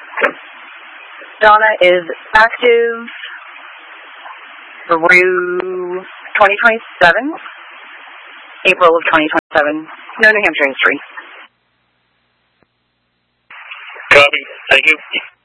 Donna is active through 2027, April of 2027. No New Hampshire history. Copy. Thank you.